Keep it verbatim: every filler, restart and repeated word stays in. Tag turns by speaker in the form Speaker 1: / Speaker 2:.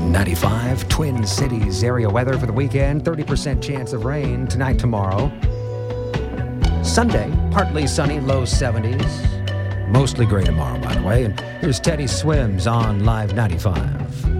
Speaker 1: ninety-five, Twin Cities area weather for the weekend. thirty percent chance of rain tonight, tomorrow. Sunday, partly sunny, low seventies. Mostly gray tomorrow, by the way. And here's Teddy Swims on Live ninety-five.